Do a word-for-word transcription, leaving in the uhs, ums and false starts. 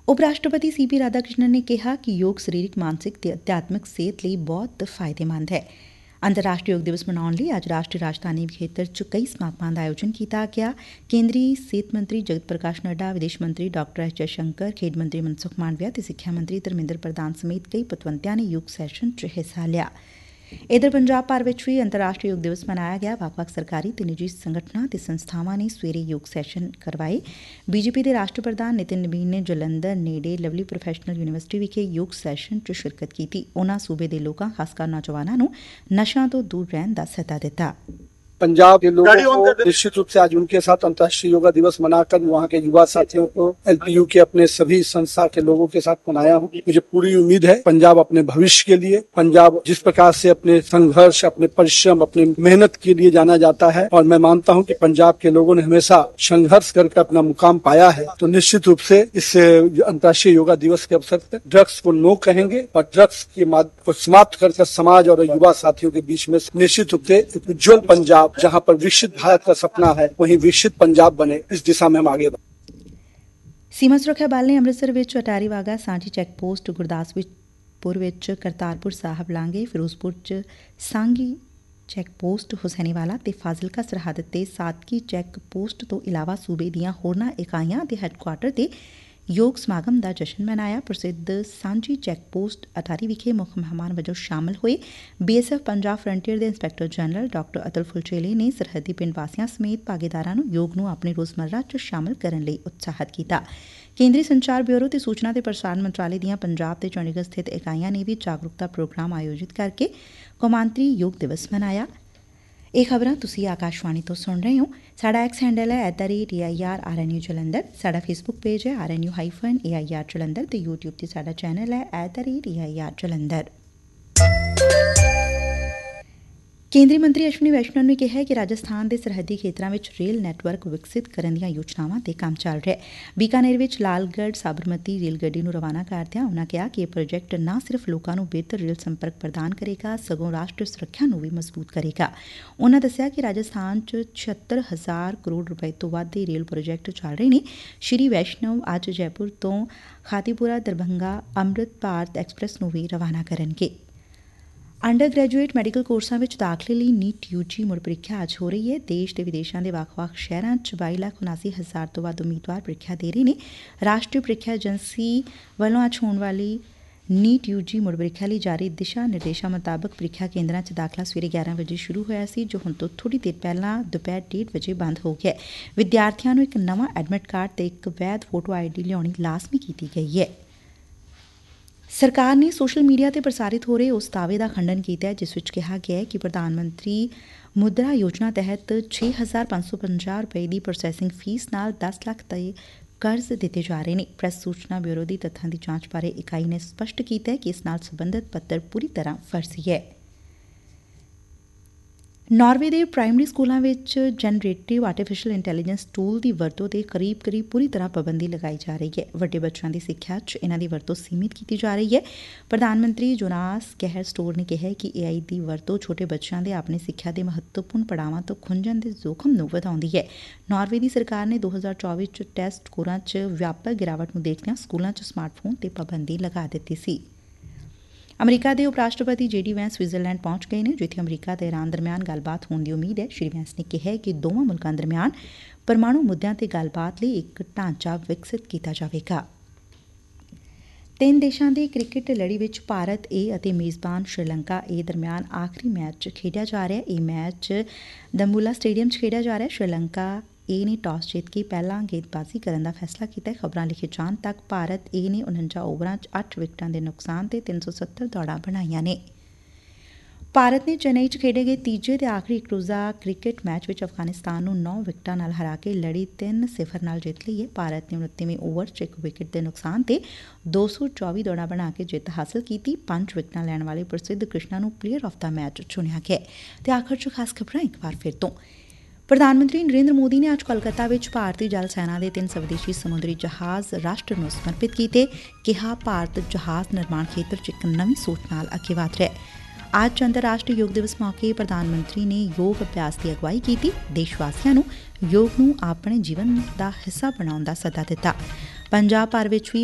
ਉਪ ਰਾਸ਼ਟਰਪਤੀ ਸੀ ਪੀ ਰਾਧਾਕ੍ਰਿਸ਼ਨਨ ਨੇ ਕਿਹਾ ਕਿ ਯੋਗ ਸਰੀਰਕ, ਮਾਨਸਿਕ ਤੇ ਅਧਿਆਤਮਿਕ ਸਿਹਤ ਲਈ ਬਹੁਤ ਫਾਇਦੇਮੰਦ ਹੈ। ਅੰਤਰਰਾਸ਼ਟਰੀ ਯੋਗ ਦਿਵਸ ਮਨਾਉਣ ਲਈ ਅੱਜ ਰਾਸ਼ਟਰੀ ਰਾਜਧਾਨੀ ਖੇਤਰ ਚ ਕਈ ਸਮਾਗਮਾਂ ਦਾ ਆਯੋਜਨ ਕੀਤਾ ਗਿਆ। ਕੇਂਦਰੀ ਸਿਹਤ ਮੰਤਰੀ ਜਗਤ ਪ੍ਰਕਾਸ਼ ਨੱਡਾ, ਵਿਦੇਸ਼ ਮੰਤਰੀ ਡਾਕਟਰ ਐਸ ਜਯਸ਼ੰਕਰ, ਖੇਡ ਮੰਤਰੀ ਮਨਸੁਖ ਮਾਂਡਵੀਆ ਤੇ ਸਿੱਖਿਆ ਮੰਤਰੀ ਧਰਮਿੰਦਰ ਪ੍ਰਧਾਨ ਸਮੇਤ ਕਈ ਪਤਵੰਤਿਆਂ ਨੇ ਯੋਗ ਸੈਸ਼ਨ ਚ ਹਿੱਸਾ ਲਿਆ। ਇਧਰ ਪੰਜਾਬ ਭਰ ਵਿਚ ਵੀ ਅੰਤਰਰਾਸ਼ਟਰੀ ਯੋਗ ਦਿਵਸ ਮਨਾਇਆ ਗਿਆ। ਵੱਖ-ਵੱਖ ਸਰਕਾਰੀ ਤੇ ਨਿੱਜੀ ਸੰਗਠਨਾਂ ਤੇ ਸੰਸਥਾਵਾਂ ਨੇ ਸਵੇਰੇ ਯੋਗ ਸੈਸ਼ਨ ਕਰਵਾਏ। ਬੀਜੇਪੀ ਦੇ ਰਾਸ਼ਟਰੀ ਪ੍ਰਧਾਨ ਨਿਤਿਨ ਨਬੀਨ ਨੇ ਜਲੰਧਰ ਨੇੜੇ ਲਵਲੀ ਪ੍ਰੋਫੈਸ਼ਨਲ ਯੂਨੀਵਰਸਿਟੀ ਵਿਖੇ ਯੋਗ ਸੈਸ਼ਨ ਚ ਸ਼ਿਰਕਤ ਕੀਤੀ। ਉਨ੍ਹਾਂ ਸੂਬੇ ਦੇ ਲੋਕਾਂ, ਖਾਸਕਰ ਨੌਜਵਾਨਾਂ ਨੂੰ ਨਸ਼ਿਆਂ ਤੋਂ ਦੂਰ ਰਹਿਣ ਦਾ ਸੱਦਾ ਦਿੱਤਾ। पंजाब के लोगों को निश्चित रूप से आज उनके साथ अंतर्राष्ट्रीय योगा दिवस मनाकर वहाँ के युवा साथियों को एल पी यू के अपने सभी संस्था के लोगों के साथ मनाया हूँ। मुझे पूरी उम्मीद है पंजाब अपने भविष्य के लिए, पंजाब जिस प्रकार से अपने संघर्ष, अपने परिश्रम, अपनी मेहनत के लिए जाना जाता है और मैं मानता हूँ कि पंजाब के लोगों ने हमेशा संघर्ष करके अपना मुकाम पाया है, तो निश्चित रूप से इस अंतर्राष्ट्रीय योगा दिवस के अवसर पर ड्रग्स को नो कहेंगे और ड्रग्स के को समाप्त करके समाज और युवा साथियों के बीच में निश्चित रूप से उज्ज्वल पंजाब, जहाँ पर विकसित भारत का सपना है, वहीं विकसित पंजाब बने, इस दिशा में हम आगे बढ़े। ਸੀਮਾ ਸੁਰੱਖਿਆ ਬਲ ਨੇ ਅੰਮ੍ਰਿਤਸਰ ਵਿੱਚ ਅਟਾਰੀ ਵਾਘਾ ਸਾਂਝੀ ਚੈੱਕ ਪੋਸਟ, ਗੁਰਦਾਸਪੁਰ ਵਿੱਚ ਕਰਤਾਰਪੁਰ ਸਾਹਿਬ ਲਾਂਘੇ, ਫਿਰੋਜ਼ਪੁਰ ਚ ਸਾਂਗੀ ਚੈੱਕ ਪੋਸਟ, ਹੁਸੈਨੀਵਾਲਾ ਤੇ ਫਾਜ਼ਿਲਕਾ ਸਰਹੱਦ ਤੇ ਸਾਦਕੀ ਚੈੱਕ ਪੋਸਟ ਤੋਂ ਇਲਾਵਾ ਸੂਬੇ ਦੀਆਂ ਹੋਰਨਾਂ ਇਕਾਈਆਂ ਦੇ ਹੈੱਡਕੁਆਟਰ ਤੇ ਯੋਗ ਸਮਾਗਮ ਦਾ ਜਸ਼ਨ ਮਨਾਇਆ। ਪ੍ਰਸਿੱਧ ਸਾਂਝੀ ਚੈੱਕ ਪੋਸਟ ਅਟਾਰੀ ਵਿਖੇ ਮੁੱਖ ਮਹਿਮਾਨ ਵਜੋਂ ਸ਼ਾਮਲ ਹੋਏ B S F Punjab frontier ਦੇ ਇੰਸਪੈਕਟਰ ਜਨਰਲ ਡਾਕਟਰ ਅਤੁਲ ਫੁਲਚੇਲੇ ਨੇ ਸਰਹੱਦੀ ਪਿੰਡ ਵਾਸੀਆਂ ਸਮੇਤ ਭਾਗੀਦਾਰਾਂ ਨੂੰ ਯੋਗ ਨੂੰ ਆਪਣੇ ਰੋਜ਼ਮर्रा ਚ ਸ਼ਾਮਲ ਕਰਨ ਲਈ ਉਤਸ਼ਾਹਿਤ ਕੀਤਾ। ਕੇਂਦਰੀ ਸੰਚਾਰ ਬਿਊਰੋ ਤੇ ਸੂਚਨਾ ਤੇ ਪ੍ਰਸਾਰਣ ਮੰਤਰਾਲੇ ਦੀਆਂ ਪੰਜਾਬ ਤੇ ਚੰਡੀਗੜ੍ਹ ਸਥਿਤ ਇਕਾਈਆਂ ਨੇ ਵੀ ਜਾਗਰੂਕਤਾ ਪ੍ਰੋਗਰਾਮ ਆਯੋਜਿਤ ਕਰਕੇ ਕੌਮਾਂਤਰੀ ਯੋਗ ਦਿਵਸ ਮਨਾਇਆ। ਇਹ ਖਬਰਾਂ ਤੁਸੀਂ ਆਕਾਸ਼ਵਾਣੀ ਤੋਂ ਸੁਣ ਰਹੇ ਹੋ। ਸਾਡਾ ਐਕਸ ਹੈਂਡਲ ਹੈ at the rate A I R R N U Jalandhar. ਸਾਡਾ ਫੇਸਬੁੱਕ ਪੇਜ ਹੈ R N U hyphen A I R Jalandhar ਤੇ ਯੂਟਿਊਬ ਤੇ ਸਾਡਾ ਚੈਨਲ ਹੈ at the rate A I R Jalandhar. ਕੇਂਦਰੀ ਮੰਤਰੀ ਅਸ਼ਵਨੀ ਵੈਸ਼ਨਵ ਨੇ ਕਿਹਾ ਕਿ ਰਾਜਸਥਾਨ ਦੇ ਸਰਹੱਦੀ ਖੇਤਰਾਂ ਵਿੱਚ ਰੇਲ ਨੈਟਵਰਕ ਵਿਕਸਿਤ ਕਰਨ ਦੀਆਂ ਯੋਜਨਾਵਾਂ ਤੇ ਕੰਮ ਚੱਲ ਰਿਹਾ ਹੈ। ਬੀਕਾਨੇਰ ਵਿੱਚ ਲਾਲਗੜ੍ਹ ਸਾਬਰਮਤੀ ਰੇਲ ਗੱਡੀ ਨੂੰ ਰਵਾਨਾ ਕਰਦਿਆਂ ਉਨ੍ਹਾਂ ਕਿਹਾ ਕਿ ਇਹ ਪ੍ਰੋਜੈਕਟ ਨਾ ਸਿਰਫ ਲੋਕਾਂ ਨੂੰ ਬਿਹਤਰ ਰੇਲ ਸੰਪਰਕ ਪ੍ਰਦਾਨ ਕਰੇਗਾ, ਸਗੋਂ ਰਾਸ਼ਟਰੀ ਸੁਰੱਖਿਆ ਨੂੰ ਵੀ ਮਜ਼ਬੂਤ ਕਰੇਗਾ। ਉਨ੍ਹਾਂ ਦੱਸਿਆ ਕਿ ਰਾਜਸਥਾਨ ਚ ਛਿਅੱਤਰ ਹਜ਼ਾਰ ਕਰੋੜ ਰੁਪਏ ਤੋਂ ਵੱਧ ਦੇ ਰੇਲ ਪ੍ਰੋਜੈਕਟ ਚੱਲ ਰਹੇ ਨੇ। ਸ਼੍ਰੀ ਵੈਸ਼ਨਵ ਅੱਜ ਜੈਪੁਰ ਤੋਂ ਖਾਤੀਪੁਰਾ ਦਰਭੰਗਾ ਅੰਮ੍ਰਿਤ ਭਾਰਤ ਐਕਸਪ੍ਰੈਸ ਨੂੰ ਵੀ ਰਵਾਨਾ ਕਰਨਗੇ। ਅੰਡਰ ਗ੍ਰੈਜੂਏਟ ਮੈਡੀਕਲ ਕੋਰਸਾਂ ਵਿੱਚ ਦਾਖਲੇ ਲਈ ਨੀਟ ਯੂ ਜੀ ਮੁੜ ਪ੍ਰੀਖਿਆ ਅੱਜ ਹੋ ਰਹੀ ਹੈ। ਦੇਸ਼ ਤੇ ਵਿਦੇਸ਼ਾਂ ਦੇ ਵੱਖ-ਵੱਖ ਸ਼ਹਿਰਾਂ ਚ ਬਾਈ ਲੱਖ ਉਨਾਸੀ ਹਜ਼ਾਰ ਤੋਂ ਵੱਧ ਉਮੀਦਵਾਰ ਪ੍ਰੀਖਿਆ ਦੇ ਰਹੇ ਨੇ। ਰਾਸ਼ਟਰੀ ਪ੍ਰੀਖਿਆ ਏਜੰਸੀ ਵੱਲੋਂ ਅੱਜ ਹੋਣ ਵਾਲੀ ਨੀਟ ਯੂ ਜੀ ਮੁੜ ਪ੍ਰੀਖਿਆ ਲਈ ਜਾਰੀ ਦਿਸ਼ਾ ਨਿਰਦੇਸ਼ਾਂ ਮੁਤਾਬਕ ਪ੍ਰੀਖਿਆ ਕੇਂਦਰਾਂ ਚ ਦਾਖਲਾ ਸਵੇਰੇ ਗਿਆਰਾਂ ਵਜੇ ਸ਼ੁਰੂ ਹੋਇਆ ਸੀ, ਜੋ ਹੁਣ ਤੋਂ ਥੋੜੀ ਦੇਰ ਪਹਿਲਾਂ ਦੁਪਹਿਰ ਡੇਢ ਵਜੇ ਬੰਦ ਹੋ ਗਿਆ। ਵਿਦਿਆਰਥੀਆਂ ਨੂੰ ਇੱਕ ਨਵਾਂ ਐਡਮਿਟ ਕਾਰਡ ਤੇ ਇੱਕ ਵੈਧ ਫੋਟੋ ਆਈ ਡੀ ਲਿਆਉਣੀ ਲਾਜ਼ਮੀ ਕੀਤੀ ਗਈ ਹੈ। ਸਰਕਾਰ ਨੇ ਸੋਸ਼ਲ ਮੀਡੀਆ ਤੇ ਪ੍ਰਸਾਰਿਤ ਹੋ ਰਹੇ ਉਸ ਦਾਅਵੇ ਦਾ ਖੰਡਨ ਕੀਤਾ ਹੈ ਜਿਸ ਵਿੱਚ ਕਿਹਾ ਗਿਆ ਹੈ ਕਿ ਪ੍ਰਧਾਨ ਮੰਤਰੀ ਮੁਦਰਾ ਯੋਜਨਾ ਤਹਿਤ ਛੇ ਹਜ਼ਾਰ ਪੰਜ ਸੌ ਪੰਜਾਹ ਰੁਪਏ ਦੀ ਪ੍ਰੋਸੈਸਿੰਗ ਫੀਸ ਨਾਲ ਦਸ ਲੱਖ ਦੇ ਕਰਜ਼ ਦਿੱਤੇ ਜਾ ਰਹੇ ਨੇ। ਪ੍ਰੈਸ ਸੂਚਨਾ ਬਿਊਰੋ ਦੀ ਤੱਥਾਂ ਦੀ ਜਾਂਚ ਬਾਰੇ ਇਕਾਈ ਨੇ ਸਪਸ਼ਟ ਕੀਤਾ ਹੈ ਕਿ ਇਸ ਨਾਲ ਸੰਬੰਧਿਤ ਪੱਤਰ ਪੂਰੀ ਤਰ੍ਹਾਂ ਫਰਜ਼ੀ ਹੈ। ਨਾਰਵੇ ਦੇ ਪ੍ਰਾਇਮਰੀ ਸਕੂਲਾਂ ਵਿੱਚ ਜਨਰੇਟਿਵ ਆਰਟੀਫਿਸ਼ੀਅਲ ਇੰਟੈਲੀਜੈਂਸ ਟੂਲ ਦੀ ਵਰਤੋਂ ਤੇ ਕਰੀਬ ਕਰੀਬ ਪੂਰੀ ਤਰ੍ਹਾਂ ਪਾਬੰਦੀ ਲਗਾਈ ਜਾ ਰਹੀ ਹੈ। ਵੱਡੇ ਬੱਚਿਆਂ ਦੀ ਸਿੱਖਿਆ 'ਚ ਇਹਨਾਂ ਦੀ ਵਰਤੋਂ ਸੀਮਿਤ ਕੀਤੀ ਜਾ ਰਹੀ ਹੈ। ਪ੍ਰਧਾਨ ਮੰਤਰੀ ਜੋਨਾਸ ਗਹਿਰ ਸਟੋਰ ਨੇ ਕਿਹਾ ਕਿ ਏ ਆਈ ਦੀ ਵਰਤੋਂ ਛੋਟੇ ਬੱਚਿਆਂ ਦੇ ਆਪਣੀ ਸਿੱਖਿਆ ਦੇ ਮਹੱਤਵਪੂਰਨ ਪੜਾਵਾਂ ਤੋਂ ਖੁੰਝਣ ਦੇ ਜੋਖਮ ਨੂੰ ਵਧਾਉਂਦੀ ਹੈ। ਨਾਰਵੇ ਦੀ ਸਰਕਾਰ ਨੇ ਦੋ ਹਜ਼ਾਰ ਚੌਵੀ 'ਚ ਟੈਸਟ ਸਕੋਰਾਂ 'ਚ ਵਿਆਪਕ ਗਿਰਾਵਟ ਨੂੰ ਦੇਖਦਿਆਂ ਸਕੂਲਾਂ 'ਚ ਸਮਾਰਟਫੋਨ ਤੇ ਪਾਬੰਦੀ ਲਗਾ ਦਿੱਤੀ ਸੀ। ਅਮਰੀਕਾ ਦੇ ਉਪ ਰਾਸ਼ਟਰਪਤੀ ਜੇ ਡੀ ਵੈਂਸ ਸਵਿਟਜ਼ਰਲੈਂਡ ਪਹੁੰਚ ਗਏ ਨੇ, ਜਿੱਥੇ ਅਮਰੀਕਾ ਤੇ ਇਰਾਨ ਦਰਮਿਆਨ ਗੱਲਬਾਤ ਹੋਣ ਦੀ ਉਮੀਦ ਹੈ। ਸ਼੍ਰੀ ਵੈਂਸ ਨੇ ਕਿਹਾ ਕਿ ਦੋਵਾਂ ਮੁਲਕਾਂ ਦਰਮਿਆਨ ਪਰਮਾਣੂ ਮੁੱਦਿਆਂ ਤੇ ਗੱਲਬਾਤ ਲਈ ਇੱਕ ਢਾਂਚਾ ਵਿਕਸਿਤ ਕੀਤਾ ਜਾਵੇਗਾ। ਤਿੰਨ ਦੇਸ਼ਾਂ ਦੀ ਕ੍ਰਿਕਟ ਲੜੀ ਵਿੱਚ ਭਾਰਤ ਏ ਅਤੇ ਮੇਜ਼ਬਾਨ ਸ਼੍ਰੀਲੰਕਾ ਏ ਦਰਮਿਆਨ ਆਖਰੀ ਮੈਚ ਖੇਡਿਆ ਜਾ ਰਿਹਾ। ਇਹ ਮੈਚ ਦੰਬੂਲਾ ਸਟੇਡੀਅਮ 'ਚ ਖੇਡਿਆ ਜਾ ਰਿਹਾ। ਸ਼੍ਰੀਲੰਕਾ ਏ ਨੇ ਟਾਸ ਜਿੱਤ ਕੇ ਪਹਿਲਾਂ ਗੇਂਦਬਾਜ਼ੀ ਕਰਨ ਦਾ ਫੈਸਲਾ ਕੀਤਾ। ਖਬਰਾਂ ਲਿਖੇ ਜਾਣ ਤੱਕ ਭਾਰਤ ਏ ਨੇ ਉਨੰਜਾ ਓਵਰਾਂ 'ਚ ਅੱਠ ਵਿਕਟਾਂ ਦੇ ਨੁਕਸਾਨ ਤੇ ਤਿੰਨ ਸੌ ਸੱਤਰ ਦੌੜਾਂ ਬਣਾਈਆਂ ਨੇ। ਭਾਰਤ ਨੇ ਚੇਨਈ 'ਚ ਖੇਡੇ ਗਏ ਤੀਜੇ ਤੇ ਆਖਰੀ ਇੱਕ ਰੋਜ਼ਾ ਕ੍ਰਿਕਟ ਮੈਚ ਵਿੱਚ ਅਫਗਾਨਿਸਤਾਨ ਨੂੰ ਨੌ ਵਿਕਟਾਂ ਨਾਲ ਹਰਾ ਕੇ ਲੜੀ ਤਿੰਨ ਸਿਫਰ ਨਾਲ ਜਿੱਤ ਲਈ ਹੈ। ਭਾਰਤ ਨੇ ਉਨੱਤੀਵੇਂ ਓਵਰ 'ਚ ਇੱਕ ਵਿਕਟ ਦੇ ਨੁਕਸਾਨ ਤੇ ਦੋ ਸੌ ਚੌਵੀ ਦੌੜਾਂ ਬਣਾ ਕੇ ਜਿੱਤ ਹਾਸਲ ਕੀਤੀ। ਪੰਜ ਵਿਕਟਾਂ ਲੈਣ ਵਾਲੇ ਪ੍ਰਸਿੱਧ ਕ੍ਰਿਸ਼ਨਾ ਨੂੰ ਪਲੇਅਰ ਆਫ ਦਾ ਮੈਚ ਚੁਣਿਆ ਗਿਆ। ਤੇ ਆਖਰ 'ਚ ਖਾਸ ਖਬਰਾਂ ਇੱਕ ਵਾਰ ਫਿਰ ਤੋਂ। ਪ੍ਰਧਾਨ ਮੰਤਰੀ ਨਰਿੰਦਰ ਮੋਦੀ ਨੇ ਅੱਜ ਕੋਲਕਾਤਾ ਵਿੱਚ ਭਾਰਤੀ ਜਲ ਸੈਨਾ ਦੇ ਤਿੰਨ ਸਵਦੇਸ਼ੀ ਸਮੁੰਦਰੀ ਜਹਾਜ਼ ਰਾਸ਼ਟਰ ਨੂੰ ਸਮਰਪਿਤ ਕੀਤੇ। ਕਿਹਾ ਭਾਰਤ ਜਹਾਜ਼ ਨਿਰਮਾਣ ਖੇਤਰ 'ਚ ਇੱਕ ਨਵੀਂ ਸੋਚ ਨਾਲ ਅੱਗੇ ਵਧ ਰਿਹਾ। ਅੱਜ ਅੰਤਰਰਾਸ਼ਟਰੀ ਯੋਗ ਦਿਵਸ ਮੌਕੇ ਪ੍ਰਧਾਨ ਮੰਤਰੀ ਨੇ ਯੋਗ ਅਭਿਆਸ ਦੀ ਅਗਵਾਈ ਕੀਤੀ। ਦੇਸ਼ ਵਾਸੀਆਂ ਨੂੰ ਯੋਗ ਨੂੰ ਆਪਣੇ ਜੀਵਨ ਦਾ ਹਿੱਸਾ ਬਣਾਉਣ ਦਾ ਸੱਦਾ ਦਿੱਤਾ। ਪੰਜਾਬ ਭਰ ਵਿੱਚ ਵੀ